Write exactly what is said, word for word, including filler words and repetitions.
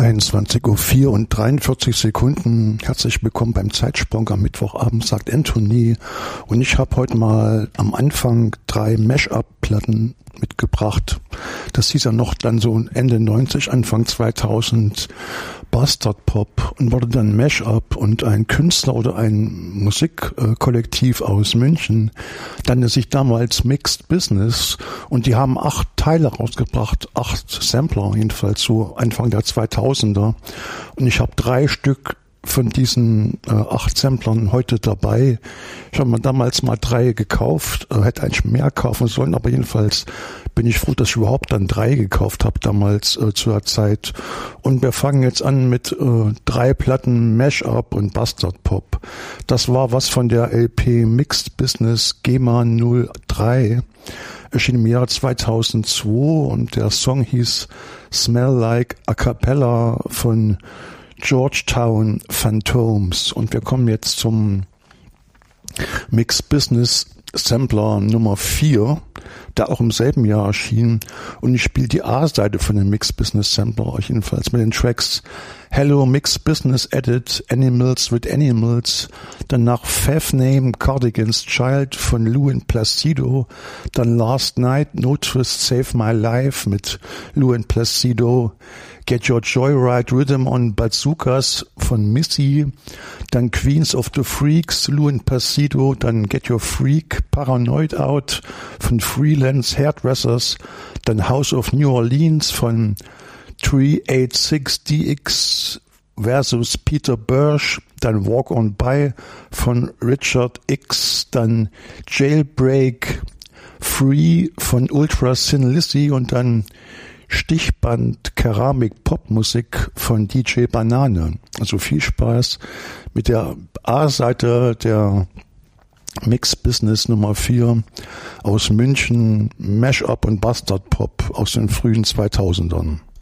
einundzwanzig Uhr vier und dreiundvierzig Sekunden. Herzlich willkommen beim Zeitsprung am Mittwochabend, sagt Anthony. Und ich habe heute mal am Anfang drei Mash-up-Platten mitgebracht. Das hieß ja noch dann so Ende neunzig, Anfang zweitausend Bastard Pop und wurde dann Mash-up, und ein Künstler oder ein Musikkollektiv aus München nannte sich damals Mixed Business, und die haben acht Teile rausgebracht, acht Sampler jedenfalls so Anfang der zweitausender, und ich habe drei Stück von diesen äh, acht Samplern heute dabei. Ich habe mir damals mal drei gekauft, äh, hätte eigentlich mehr kaufen sollen, aber jedenfalls bin ich froh, dass ich überhaupt dann drei gekauft habe damals äh, zu der Zeit. Und wir fangen jetzt an mit äh, drei Platten Mash-up und Bastard Pop. Das war was von der L P Mixed Business GEMA null drei. Erschien im Jahr zweitausendzwei, und der Song hieß Smell Like a Cappella von Georgetown Phantoms. Und wir kommen jetzt zum Mixed Business Sampler Nummer vier, der auch im selben Jahr erschien. Und ich spiele die A-Seite von dem Mixed Business Sampler euch jedenfalls mit den Tracks Hello Mixed Business Edit, Animals with Animals, danach Fav Name Cardigan's Child von Lou and Placido, dann Last Night No Twist Save My Life mit Lou and Placido, Get Your Joyride Rhythm on Bazookas von Missy, dann Queens of the Freaks, Lou and Placido, dann Get Your Freak Paranoid Out von Freelance Hairdressers, dann House of New Orleans von drei acht sechs D X versus Peter Bursch, dann Walk On By von Richard X, dann Jailbreak Free von Ultra Thin Lizzy und dann Stichband Keramik Popmusik von D J Banane. Also viel Spaß mit der A-Seite der Mix Business Nummer vier aus München, Mash-up und Bastard Pop aus den frühen zweitausendern.